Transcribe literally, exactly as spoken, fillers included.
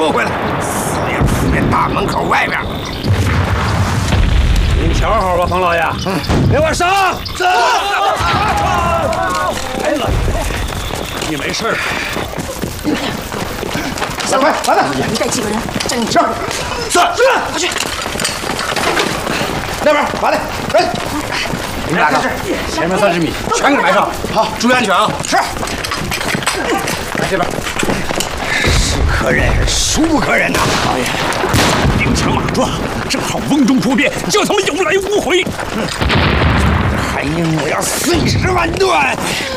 捉回来，死也死在大门口外边。 您瞧好吧，冯老爷。嗯，别往上。走。来了，你没事。 小快，来来， 你带几个人站你是，是是，快去。那边马队，人。你们俩看，前面三十米全给埋上。好，注意安全啊！是。来这边。 是可忍，孰不可忍呐！ 老爷，兵强马壮，正好瓮中捉鳖，叫他们有来无回。 还因我要碎尸万段。